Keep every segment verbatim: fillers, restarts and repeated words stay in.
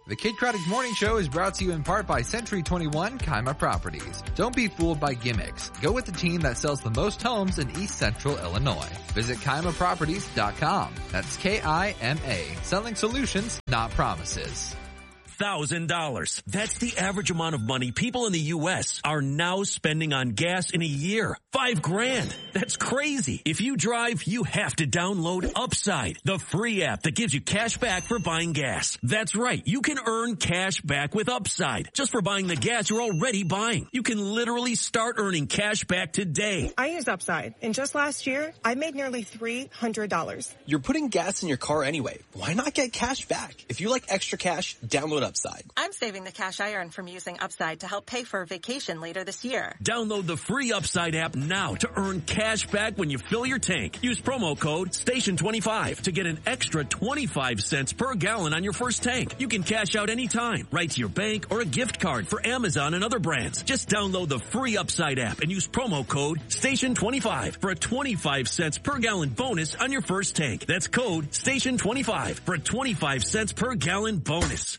The Kid Craddock Morning Show is brought to you in part by Century twenty-one Kima Properties. Don't be fooled by gimmicks. Go with the team that sells the most homes in East Central Illinois. Visit Kima Properties dot com. That's K I M A. Selling solutions, not promises. one thousand dollars. That's the average amount of money people in the U S are now spending on gas in a year. Five grand. That's crazy. If you drive, you have to download Upside, the free app that gives you cash back for buying gas. That's right. You can earn cash back with Upside just for buying the gas you're already buying. You can literally start earning cash back today. I use Upside, and just last year, I made nearly three hundred dollars. You're putting gas in your car anyway. Why not get cash back? If you like extra cash, download Upside. I'm saving the cash I earn from using Upside to help pay for a vacation later this year. Download the free Upside app now to earn cash back when you fill your tank. Use promo code station twenty-five to get an extra twenty-five cents per gallon on your first tank. You can cash out anytime, right to your bank or a gift card for Amazon and other brands. Just download the free Upside app and use promo code station twenty-five for a twenty-five cents per gallon bonus on your first tank. That's code station twenty-five for a twenty-five cents per gallon bonus.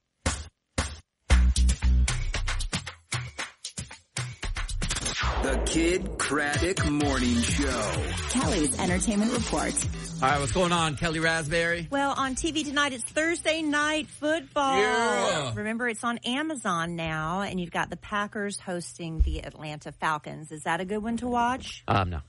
The Kid Craddock Morning Show. Kelly's Entertainment Report. All right, what's going on, Kelly Raspberry? Well, on T V tonight, it's Thursday Night Football. Yeah. Remember, it's on Amazon now, and you've got the Packers hosting the Atlanta Falcons. Is that a good one to watch? Um, no.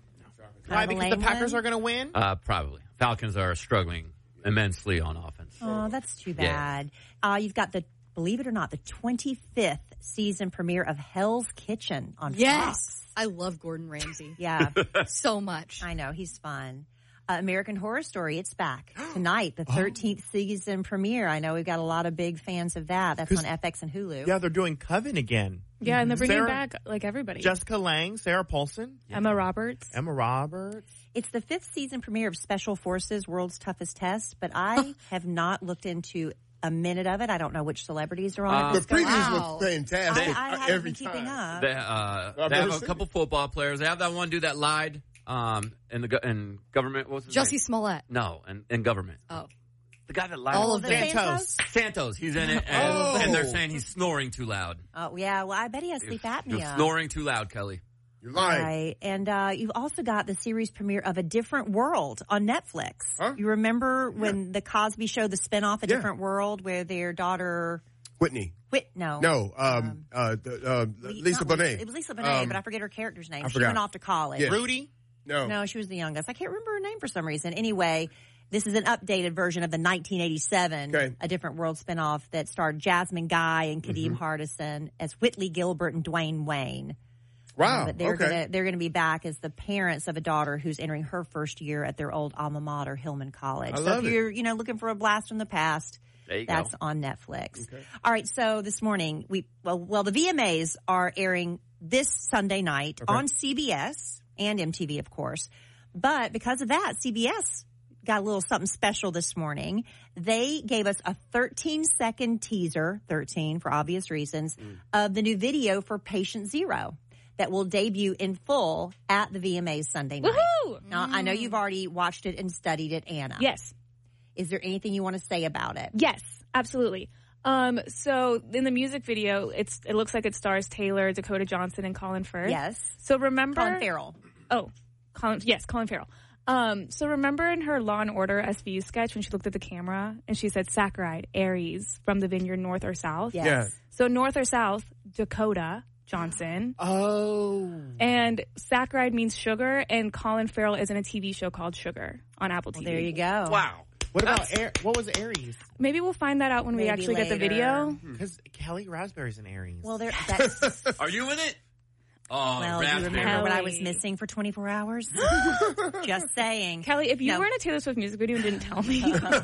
Why? Because the Packers one? are going to win? Uh, probably. Falcons are struggling immensely on offense. Oh, that's too bad. Yeah. Uh, you've got the, believe it or not, the twenty-fifth season premiere of Hell's Kitchen on yes. Fox. I love Gordon Ramsay. Yeah. So much. I know. He's fun. Uh, American Horror Story, it's back tonight, the thirteenth oh. season premiere. I know we've got a lot of big fans of that. That's on F X and Hulu. Yeah, they're doing Coven again. Yeah, and they're bringing Sarah, back, like, everybody. Jessica Lange, Sarah Paulson. Yeah. Emma Roberts. Emma Roberts. It's the fifth season premiere of Special Forces, World's Toughest Test, but I have not looked into a minute of it. I don't know which celebrities are on uh, it. The previews wow. look fantastic I, I haven't every been keeping time. up. They, uh, they have a couple football players. They have that one dude that lied um, in the in government. What was his Jussie name? Smollett. No, in, in government. Oh. The guy that lied. All of them. Santos. Santos. He's in it, and, oh. and they're saying he's snoring too loud. Oh, yeah. Well, I bet he has sleep apnea. You're snoring too loud, Kelly. You're lying. Right. And uh, you've also got the series premiere of A Different World on Netflix. Huh? You remember when yeah. the Cosby Show, the spinoff, A yeah. Different World, where their daughter... Whitney. Whit, no. No, um, um, uh, uh, Lisa Bonet. It was Lisa Bonet, um, but I forget her character's name. She went off to college. Yeah. Rudy? No. No, she was the youngest. I can't remember her name for some reason. Anyway... This is an updated version of the nineteen eighty-seven okay. A Different World spinoff that starred Jasmine Guy and Kadeem mm-hmm. Hardison as Whitley Gilbert and Dwayne Wayne. Wow. Um, but they're okay. gonna they're gonna be back as the parents of a daughter who's entering her first year at their old alma mater, Hillman College. I so love if you're it. you know looking for a blast from the past, there you that's go. on Netflix. Okay. All right, so this morning we well well the V M As are airing this Sunday night okay. on C B S and M T V, of course. But because of that, C B S got a little something special this morning. They gave us a thirteen second teaser, thirteen for obvious reasons, mm. of the new video for Patient Zero that will debut in full at the V M As Sunday night. Woohoo! Now, mm. I know you've already watched it and studied it, Anna. Yes. Is there anything you want to say about it? Yes, absolutely. Um, so in the music video, it's it looks like it stars Taylor, Dakota Johnson, and Colin Firth. Yes. So remember... Colin Farrell. Oh, Colin, yes, Colin Farrell. Um, so remember in her Law and Order S V U sketch when she looked at the camera and she said saccharide, Aries, from the vineyard north or south? Yes. Yeah. So north or south, Dakota Johnson. Oh. And saccharide means sugar, and Colin Farrell is in a T V show called Sugar on Apple T V. Well, there you go. Wow. What about Air, what was Aries? Maybe we'll find that out when Maybe we actually later. get the video. Because Kelly Raspberry's an Aries. Well, there. That's, Are you in it? Oh, well, raspberry. you remember what I was Kelly. missing for twenty-four hours? Just saying. Kelly, if you No. were in a Taylor Swift music video and didn't tell me.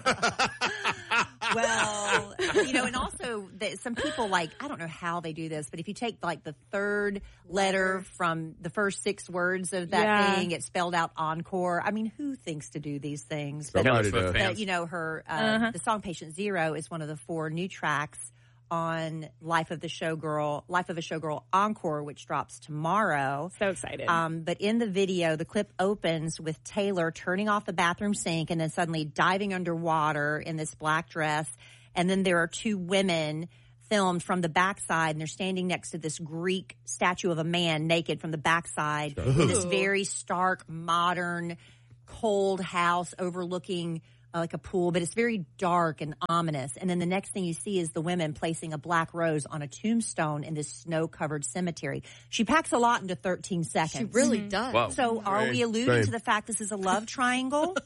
Well, you know, and also that some people like, I don't know how they do this, but if you take like the third letter from the first six words of that Yeah. thing, it's spelled out encore. I mean, who thinks to do these things? Somebody But- does. But, you know, her, uh, Uh-huh. the song Patient Zero is one of the four new tracks on Life of the Showgirl, Life of a Showgirl Encore, which drops tomorrow. So excited. Um, but in the video, the clip opens with Taylor turning off the bathroom sink and then suddenly diving underwater in this black dress. And then there are two women filmed from the backside, and they're standing next to this Greek statue of a man naked from the backside in this very stark, modern, cold house overlooking uh, like a pool, but it's very dark and ominous. And then the next thing you see is the women placing a black rose on a tombstone in this snow-covered cemetery. She packs a lot into thirteen seconds. She really mm-hmm. does. Wow. So are Same. we alluding Same. to the fact this is a love triangle?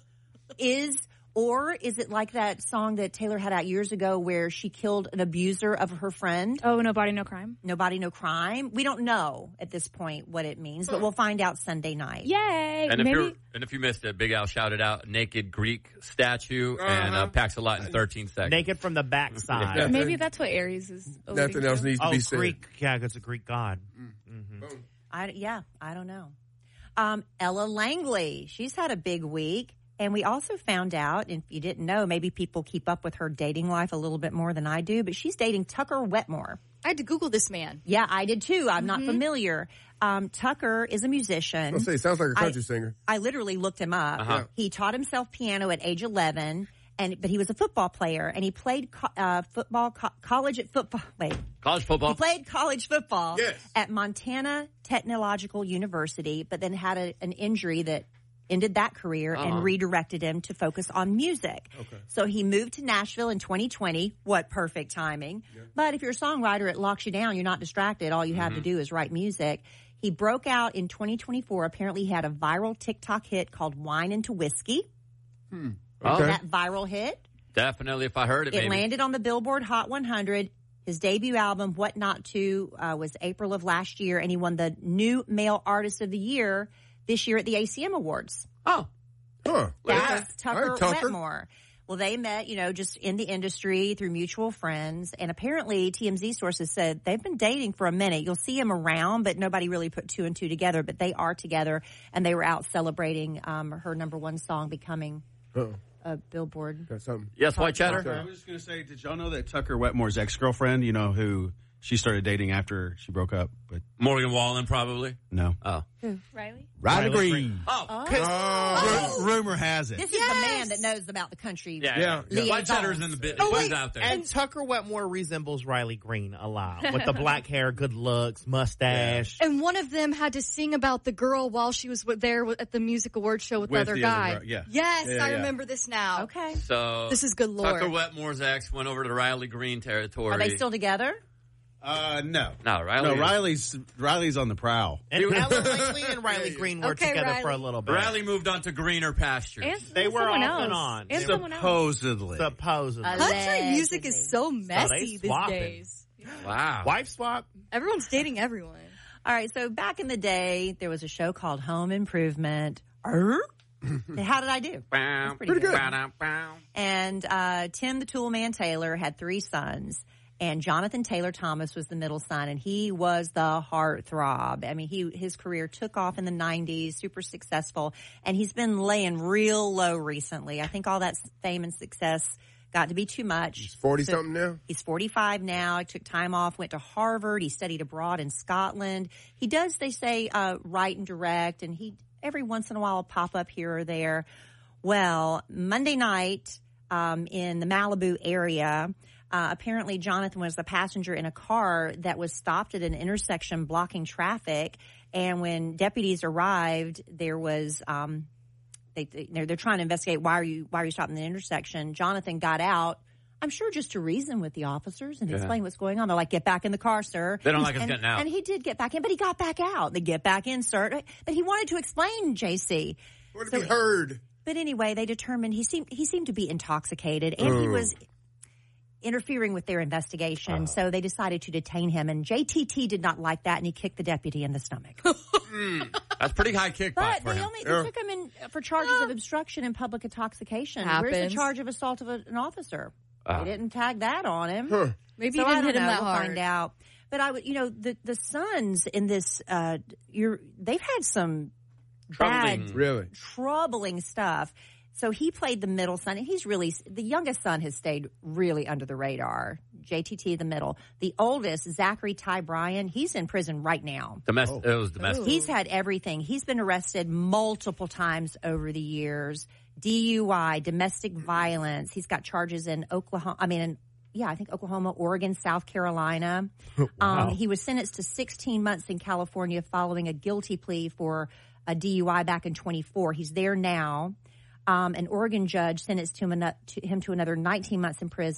is Or is it like that song that Taylor had out years ago where she killed an abuser of her friend? Oh, No Body, No Crime? No Body, No Crime. We don't know at this point what it means, but we'll find out Sunday night. Yay! And if, Maybe. you're, and if you missed it, Big Al shouted out naked Greek statue and uh, packs a lot in thirteen seconds. Naked from the backside. Yeah. Maybe that's what Aries is. alluding Nothing else to. needs to Oh, be said. Greek. Yeah, it's a Greek god. Mm-hmm. I, yeah, I don't know. Um, Ella Langley, she's had a big week. And we also found out, and if you didn't know, maybe people keep up with her dating life a little bit more than I do, but she's dating Tucker Wetmore. I had to Google this man. Yeah, I did too. I'm Mm-hmm. not familiar. Um, Tucker is a musician. I'll say, sounds like a country I, singer. I literally looked him up. Uh-huh. He taught himself piano at age eleven, and but he was a football player, and he played co- uh, football, co- college at football. Wait. College football? He played college football Yes. at Montana Technological University, but then had a, an injury that ended that career Uh-huh. and redirected him to focus on music. Okay. So he moved to Nashville in twenty twenty. What perfect timing. Yeah. But if you're a songwriter, it locks you down. You're not distracted. All you have Mm-hmm. to do is write music. He broke out in twenty twenty-four. Apparently he had a viral TikTok hit called Wine into Whiskey. Hmm. Okay. That viral hit. Definitely, if I heard it, It maybe. landed on the Billboard Hot one hundred. His debut album, What Not To, uh, was April of last year, and he won the New Male Artist of the Year this year at the A C M Awards. Oh. Huh. That was Tucker, All right, Tucker. Wetmore. Well, they met, you know, just in the industry through mutual friends. And apparently T M Z sources said they've been dating for a minute. You'll see them around, but nobody really put two and two together. But they are together, and they were out celebrating um, her number one song becoming Uh-oh. a Billboard. That's something. Yes, White Cheddar? I was just going to say, did y'all know that Tucker Wetmore's ex-girlfriend, you know, who she started dating after she broke up? But Morgan Wallen, probably. No. Oh. Riley? Riley Green. Oh. Oh. Ru- rumor has it. This is the man that knows about the country. Yeah, Yeah. yeah. Yeah. White Cheddar's in the bit. Oh, He's wait. out there. And Tucker Wetmore resembles Riley Green a lot. With the black hair, good looks, mustache. And one of them had to sing about the girl while she was there at the music awards show with, With the other the other guy. girl, yeah. Yes, Yeah, I yeah. remember this now. Okay. So This is good lore. Tucker Wetmore's ex went over to Riley Green territory. Are they still together? Uh, no. No, Riley. No, Riley's Riley's on the prowl. And Ella Langley and Riley Green were Okay, together Riley. for a little bit. Riley moved on to greener pastures. And They and were someone off else. and on. And They- someone else. Supposedly. Supposedly. Country music is so messy these swapping. days. Wow. Wife swap. Everyone's dating everyone. All right, so back in the day, there was a show called Home Improvement. Er? How did I do? Bow, Pretty good. bow, bow, bow. And uh, Tim the Toolman Taylor had three sons, and Jonathan Taylor Thomas was the middle son, and he was the heartthrob. I mean, he his career took off in the nineties, super successful, and he's been laying real low recently. I think all that fame and success got to be too much. He's forty-something now? He's forty-five now. He took time off, went to Harvard. He studied abroad in Scotland. He does, they say, uh, write and direct, and he every once in a while will pop up here or there. Well, Monday night um, in the Malibu area, uh, apparently Jonathan was a passenger in a car that was stopped at an intersection blocking traffic, and when deputies arrived, there was um, they, they're, they're trying to investigate why are you why are you stopping the intersection. Jonathan got out. I'm sure just to reason with the officers and Yeah. explain what's going on. They're like, get back in the car, sir. They don't like us and, getting out. And he did get back in, but he got back out. They get back in, sir. But he wanted to explain, J C. What if So- he heard? But anyway, they determined he seemed he seemed to be intoxicated, and he Oh. was interfering with their investigation. So they decided to detain him, and J T T did not like that, and he kicked the deputy in the stomach. That's pretty high kickback But for they him. only they Yeah. took him in for charges of obstruction and public intoxication. Where's Happens. the charge of assault of a, an officer? Ah. They didn't tag that on him. Huh. Maybe So he I didn't don't hit him know. that We'll hard. find out. But I would, you know, the the Suns in this, uh, you're they've had some Troubling. bad, Really? troubling stuff. So he played the middle son, and he's really the youngest son has stayed really under the radar. J T T, the middle. The oldest, Zachary Ty Bryan, he's in prison right now. Domestic. It was domestic. He's had everything. He's been arrested multiple times over the years. D U I, domestic violence. He's got charges in Oklahoma. I mean, in yeah, I think Oklahoma, Oregon, South Carolina. Wow. Um, he was sentenced to sixteen months in California following a guilty plea for a D U I back in twenty-four. He's there now. Um, an Oregon judge sentenced him, to him to another nineteen months in prison.